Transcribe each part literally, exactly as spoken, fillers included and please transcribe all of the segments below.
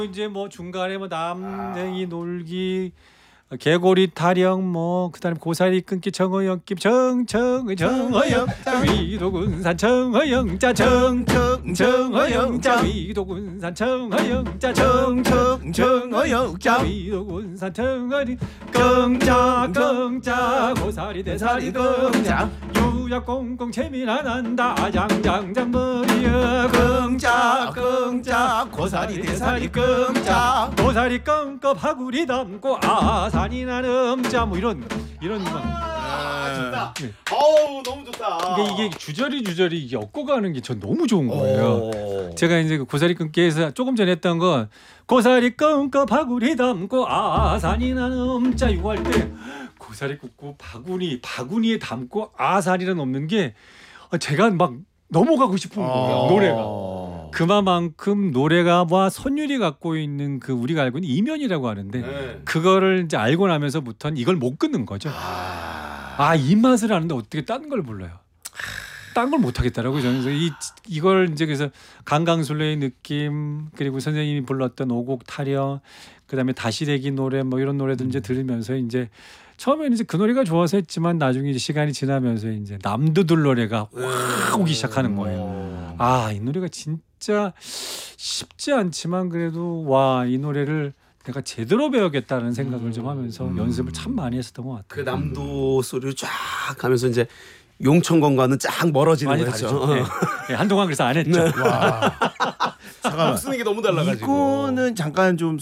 이제 뭐 중간에 뭐 남쟁이 놀기, 개고리 타령, 뭐 그다음에 고사리 끊기, 정어영기, 정청 정어영자 위도군산 정어영자 정청 정어영자 위도군산 정어영자 정청 정어영자 위도군산 정어리 끙자 끙자 고사리 대사리 끙자 유약 공공 재미나난다 아장장장 머리야 끙자 끙자 고사리 대사리 끙자 고사리 끙끙 하구리 담고 아사 산이 나름자 뭐 이런 이런 막 아, 좋다. 네. 어우 너무 좋다. 이게, 이게 주저리 주저리 엮어가는 게 전 너무 좋은 거예요. 오. 제가 이제 그 고사리 끊기에서 조금 전에 했던 건 고사리 끊고 바구니 담고 아산이 나름자 이거 할 때 고사리 끊고 바구니 바구니에 담고 아산이는 없는 게 제가 막 넘어가고 싶은 거예요. 어. 노래가. 그만큼 노래가 와 선율이 갖고 있는 그 우리가 알고 있는 이면이라고 하는데 네. 그거를 이제 알고 나면서부터는 이걸 못 끊는 거죠. 아, 아, 이 맛을 아는데 어떻게 딴 걸 몰라요. 딴 걸 못 하겠다라고 저는. 그래서 이 이걸 이제 그래서 강강술래의 느낌 그리고 선생님이 불렀던 오곡 타령 그다음에 다시래기 노래 뭐 이런 노래들 이제 들으면서 이제 처음에는 이제 그 노래가 좋아서 했지만 나중에 이제 시간이 지나면서 이제 남도들 노래가 확 오기 시작하는 거예요. 아, 이 노래가 진짜 쉽지 않지만 그래도 와, 이 노래를 내가 제대로 배우겠다는 생각을 좀 하면서 음. 연습을 참 많이 했었던 것 같아요. 그 남도 소리를 쫙 가면서 이제 용천공과는 쫙 멀어지는 많이 거죠. 다르죠. 네. 네, 한동안 그래서 안 했죠. 와. 잠깐만. 쓰는 게 너무 달라가지고. 이거는 잠깐 좀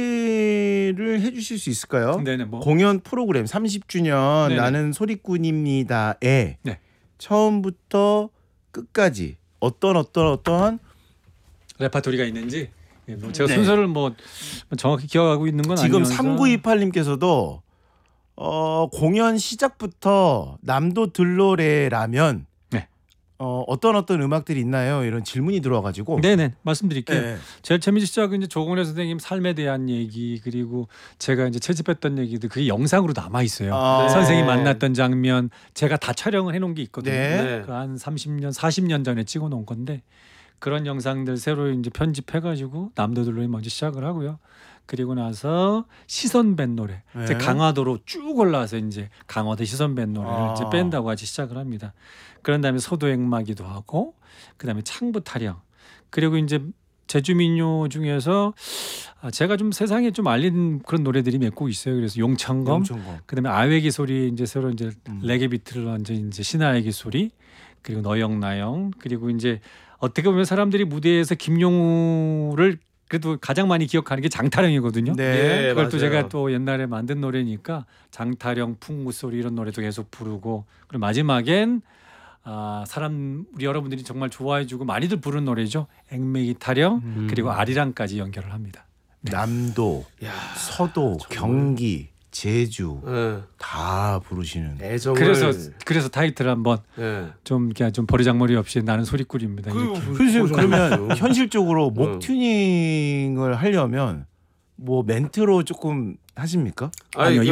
소개를 해주실 수 있을까요? 네네 뭐 공연 프로그램 삼십 주년 네네. 나는 소리꾼입니다에 네. 처음부터 끝까지 어떤 어떤 어떠한 레파토리가 있는지 네, 뭐 제가 네. 순서를 뭐 정확히 기억하고 있는 건 지금 아니어서 삼구이팔님께서도 어, 공연 시작부터 남도 들노래라면 네. 어, 어떤 어떤 음악들이 있나요? 이런 질문이 들어와가지고 네네 말씀드릴게요. 네. 제일 재미있는 시작은 이제 조건혜 선생님 삶에 대한 얘기 그리고 제가 이제 채집했던 얘기들 그게 영상으로 남아 있어요. 아. 선생님 만났던 장면 제가 다 촬영을 해놓은 게 있거든요. 네. 네. 그 한 삼십 년, 사십 년 전에 찍어놓은 건데 그런 영상들 새로 이제 편집해가지고 남도들로 먼저 시작을 하고요. 그리고 나서 시선 밴 노래 네. 이제 강화도로 쭉 올라와서 이제 강화도 시선 밴 노래를 아. 이제 밴드하고 같이 시작을 합니다. 그런 다음에 소도행마기도 하고 그 다음에 창부 타령 그리고 이제 제주민요 중에서 제가 좀 세상에 좀 알린 그런 노래들이 몇 곡 있어요. 그래서 용천검, 용천검. 그다음에 아외기 소리 이제 새로 이제 음. 레게 비트를 얹은 이제 신아외기 소리 그리고 너영나영 그리고 이제 어떻게 보면 사람들이 무대에서 김용우를 그래도 가장 많이 기억하는 게 장타령이거든요. 네. 그걸 또 맞아요. 제가 또 옛날에 만든 노래니까 장타령, 풍무소리 이런 노래도 계속 부르고 그리고 마지막엔 아, 사람 우리 여러분들이 정말 좋아해주고 많이들 부르는 노래죠. 앵매기 타령 음. 그리고 아리랑까지 연결을 합니다. 남도, 야, 서도, 정말. 경기, 제주 네. 다 부르시는. 애정을. 그래서 그래서 타이틀 한번 네. 좀 그냥 좀 버리장머리 없이 나는 소리꾼입니다. 그, 이렇게. 선생님 그러면 그러면 현실적으로 목 응. 튜닝을 하려면 뭐 멘트로 조금 하십니까? 아니, 아니요,